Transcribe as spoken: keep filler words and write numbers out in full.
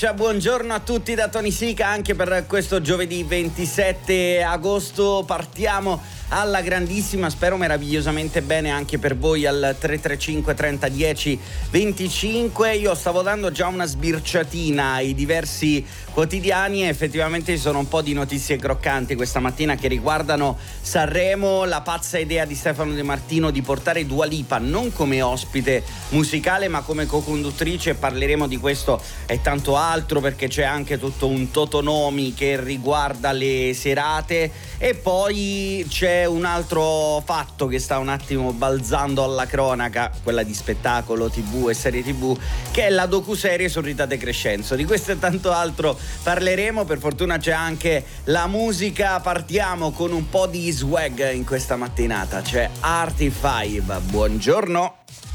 Brescia, buongiorno a tutti da Tony Sica anche per questo giovedì ventisette agosto. Partiamo alla grandissima, spero meravigliosamente bene anche per voi al tre tre cinque trenta dieci venticinque. Io stavo dando già una sbirciatina ai diversi quotidiani e effettivamente ci sono un po' di notizie croccanti questa mattina che riguardano Sanremo, la pazza idea di Stefano De Martino di portare Dua Lipa non come ospite musicale ma come co-conduttrice. Parleremo di questo e tanto altro perché c'è anche tutto un totonomi che riguarda le serate e poi c'è un altro fatto che sta un attimo balzando alla cronaca, quella di spettacolo tivù e serie tivù, che è la docuserie su Rita De Crescenzo. Di questo e tanto altro parleremo, per fortuna c'è anche la musica. Partiamo con un po' di swag in questa mattinata, c'è Artie Five, buongiorno.